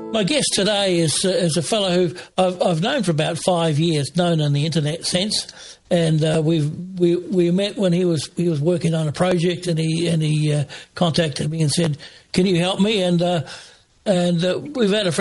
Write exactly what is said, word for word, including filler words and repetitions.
My guest today is uh, is a fellow who I've, I've known for about five years, known in the internet sense, and uh, we we we met when he was he was working on a project, and he and he uh, contacted me and said, "Can you help me?" And uh, and uh, we've had a